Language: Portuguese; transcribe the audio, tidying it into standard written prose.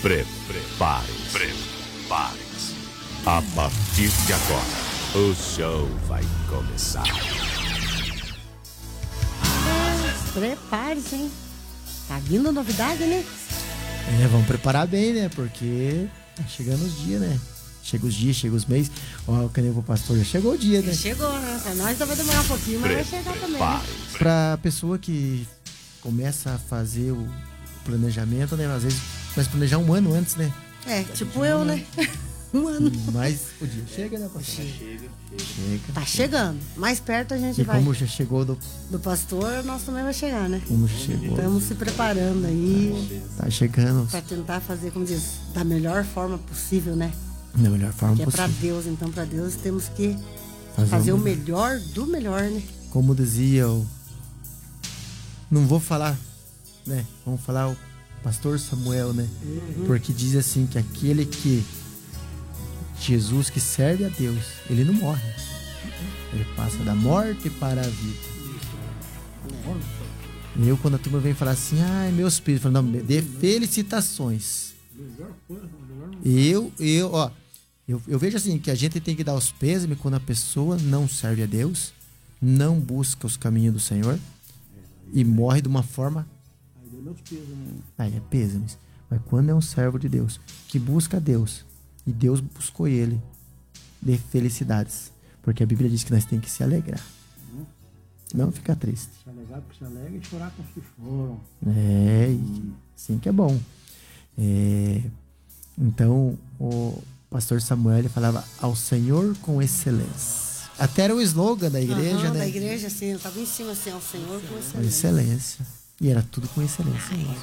Prepare-se. A partir de agora, o show vai começar. Prepare-se, hein? Tá vindo novidade, né? Vamos preparar bem, né? Porque tá chegando os dias, né? Chega os dias, chega os meses. Ó, cadê o pastor? Já chegou o dia, né? Chegou, né? Pra nós vai demorar um pouquinho, mas vai chegar também, né? Pra pessoa que começa a fazer o planejamento, né? Às vezes começa a planejar um ano antes, né? Tipo eu, né? Um ano. Mas o dia chega, né, pastor? Chega. Tá chegando. Mais perto a gente E vai. como já chegou Do pastor, nós também vai chegar, né? Como já chegou. Estamos se preparando aí Tá chegando. pra tentar fazer, como diz, da melhor forma possível, né? Da melhor forma Que é possível. pra Deus, então pra Deus temos que fazer o melhor do melhor, né? Como dizia o... Não vou falar, né? Vamos falar o pastor Samuel, né? Porque diz assim que aquele que... Jesus que serve a Deus, ele não morre. Ele passa da morte para a vida. Eu, quando a turma vem falar assim, ai, meus filhos, eu falo, não, dê felicitações. Eu vejo assim, que a gente tem que dar os pêsames quando a pessoa não serve a Deus, não busca os caminhos do Senhor e morre de uma forma... Aí é pêsames. Mas quando é um servo de Deus, que busca a Deus, e Deus buscou ele, dê felicidades. Porque a Bíblia diz que nós temos que se alegrar. Não ficar triste. Se alegrar porque se alegra e chorar com os que choram. Sim que é bom. Então, o pastor Samuel ele falava ao Senhor com excelência. Até era o slogan da igreja, né? Da igreja, assim, eu tava em cima, assim, ao Senhor com Com excelência. excelência. E era tudo com excelência.